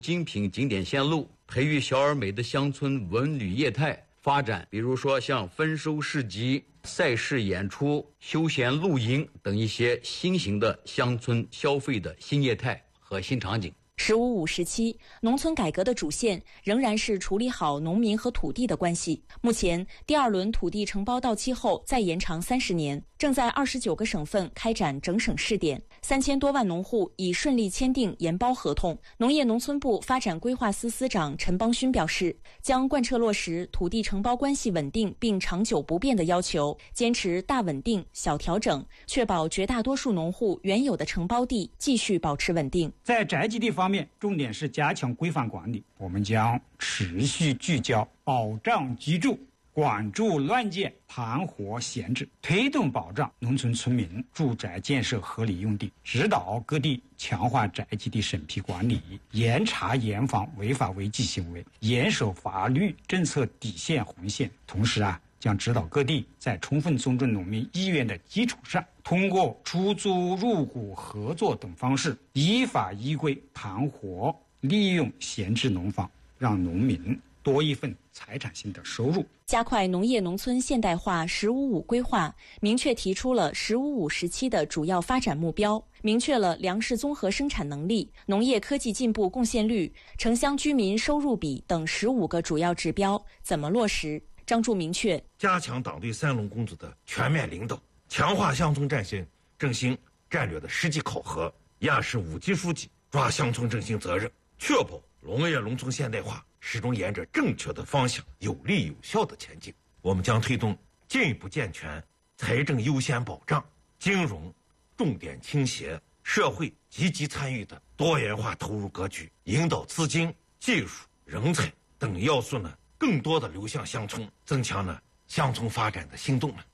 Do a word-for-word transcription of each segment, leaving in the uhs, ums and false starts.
精品景点线路，培育小而美的乡村文旅业态发展，比如说像丰收市集、赛事演出、休闲露营等一些新型的乡村消费的新业态和新场景。 十五五时期，农村改革的主线仍然是处理好农民和土地的关系。目前，第二轮土地承包到期后再延长三十年，正在二十九个省份开展整省试点，三千多万农户已顺利签订研包合同。农业农村部发展规划司司长陈邦勋表示，将贯彻落实土地承包关系稳定并长久不变的要求，坚持大稳定、小调整，确保绝大多数农户原有的承包地继续保持稳定。 在宅基地方面，重点是加强规范管理，我们将持续聚焦保障居住，管住乱建、盘活闲置，推动保障农村村民住宅建设合理用地，指导各地强化宅基地审批管理，严查严防违法违纪行为，严守法律政策底线红线。同时啊，将指导各地在充分尊重农民意愿的基础上，通过出租、入股、合作等方式，依法依规盘活利用闲置农房，让农民多一份财产性的收入。 加快农业农村现代化“十五五”规划，明确提出了“十五五”时期的主要发展目标，明确了粮食综合生产能力、农业科技进步贡献率、城乡居民收入比等十五个主要指标。怎么落实？张柱明确， 加强党对三农工作的全面领导，强化乡村振兴振兴战略的实际考核，压实五级书记抓乡村振兴责任，确保农业农村现代化始终沿着正确的方向有力有效的前进。我们将推动进一步健全财政优先保障、金融重点倾斜、社会积极参与的多元化投入格局，引导资金、技术、人才等要素呢更多的流向乡村，增强了乡村发展的新动能。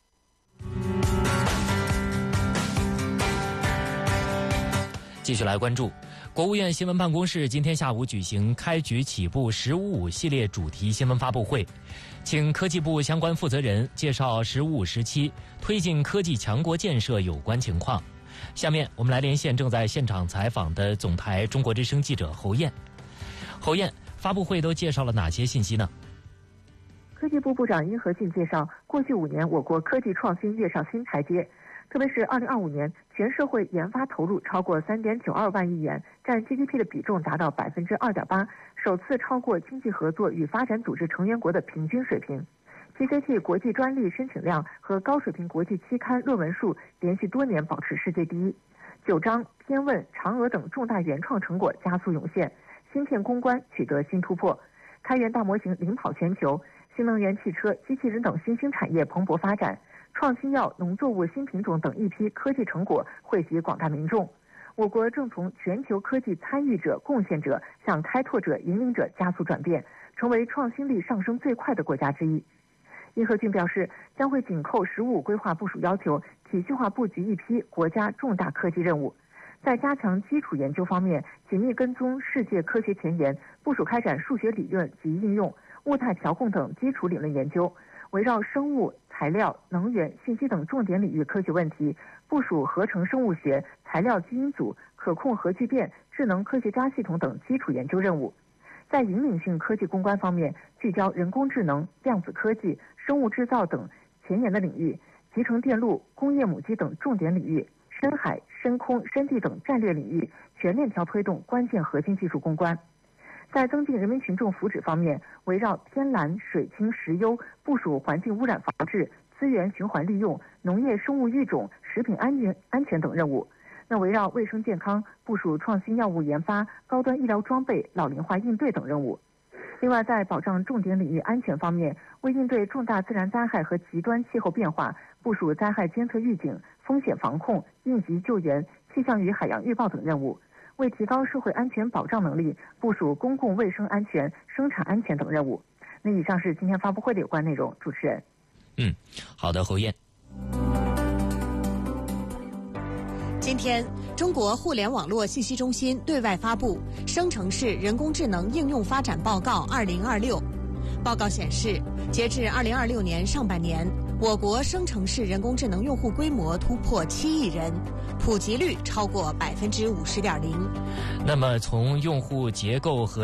继续来关注，国务院新闻办公室今天下午举行开局起步“十五五”系列主题新闻发布会，请科技部相关负责人介绍“十五五”时期推进科技强国建设有关情况。下面我们来连线正在现场采访的总台中国之声记者侯燕。侯燕，发布会都介绍了哪些信息呢？ 科技部部长殷和俊介绍，过去五年我国科技创新跃上新台阶，特别是二零二五年，全社会研发投入超过三点九二万亿元，占 G D P 的比重达到百分之二点八，首次超过经济合作与发展组织成员国的平均水平。G C T 国际专利申请量和高水平国际期刊论文数连续多年保持世界第一，九章、天问、嫦娥等重大原创成果加速涌现，芯片攻关取得新突破，开源大模型领跑全球，新能源汽车、机器人等新兴产业蓬勃发展，创新药、农作物新品种等一批科技成果惠及广大民众。我国正从全球科技参与者、贡献者向开拓者、引领者加速转变，成为创新力上升最快的国家之一。殷和俊表示，将会紧扣“十五五”规划部署要求，体系化布局一批国家重大科技任务。在加强基础研究方面，紧密跟踪世界科学前沿，部署开展数学理论及应用、物态调控等基础理论研究，围绕生物、材料、能源、信息等重点领域科学问题，部署合成生物学、材料基因组、可控核聚变、智能科学家系统等基础研究任务。在引领性科技攻关方面，聚焦人工智能、量子科技、生物制造等前沿的领域，集成电路、工业母机等重点领域，深海、深空、深地等战略领域全链条推动关键核心技术攻关。在增进人民群众福祉方面，围绕天蓝、水清、石优，部署环境污染防治、资源循环利用、农业生物育种、食品安全安全等任务。那围绕卫生健康，部署创新药物研发、高端医疗装备、老龄化应对等任务。另外，在保障重点领域安全方面，为应对重大自然灾害和极端气候变化，部署灾害监测预警、风险防控、应急救援、气象与海洋预报等任务。为提高社会安全保障能力，部署公共卫生安全、生产安全等任务。那以上是今天发布会的有关内容。主持人， 嗯，好的，侯燕。 今天，中国互联网络信息中心对外发布《生成式人工智能应用发展报告二零二六》。报告显示，截至二零二六年上半年，我国生成式人工智能用户规模突破七亿人，普及率超过百分之五十点零。 那么，从用户结构和